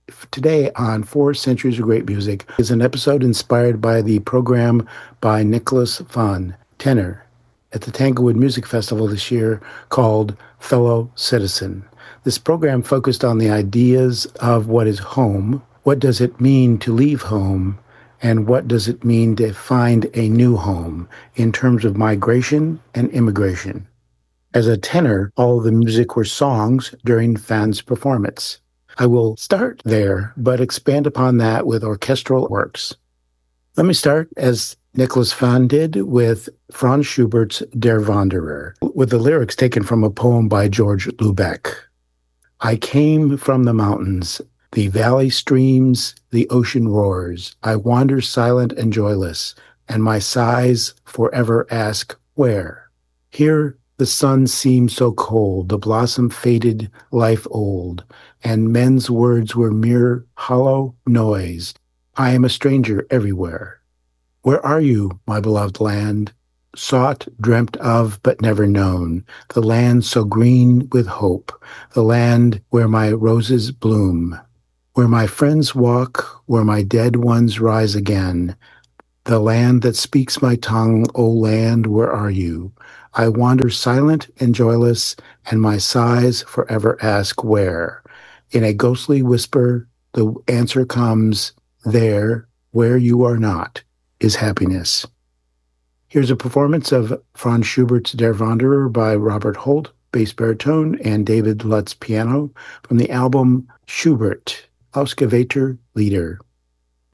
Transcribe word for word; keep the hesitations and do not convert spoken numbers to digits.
today on Four Centuries of Great Music is an episode inspired by the program by Nicholas Fahn, tenor, at the Tanglewood Music Festival this year called Fellow Citizen. This program focused on the ideas of what is home, what does it mean to leave home, and what does it mean to find a new home in terms of migration and immigration. As a tenor, all of the music were songs during Fahn's performance. I will start there, but expand upon that with orchestral works. Let me start, as Nicholas Fahn did, with Franz Schubert's Der Wanderer, with the lyrics taken from a poem by George Lubeck. I came from the mountains, the valley streams, the ocean roars. I wander silent and joyless, and my sighs forever ask, where? Here the sun seemed so cold, the blossom faded, life old, and men's words were mere hollow noise. I am a stranger everywhere. Where are you, my beloved land? Sought, dreamt of, but never known, the land so green with hope, the land where my roses bloom, where my friends walk, where my dead ones rise again, the land that speaks my tongue, O land, where are you? I wander silent and joyless, and my sighs forever ask where. In a ghostly whisper, the answer comes, there, where you are not, is happiness. Here's a performance of Franz Schubert's Der Wanderer by Robert Holt, bass baritone, and David Lutz piano from the album Schubert, Ausgewählter Lieder.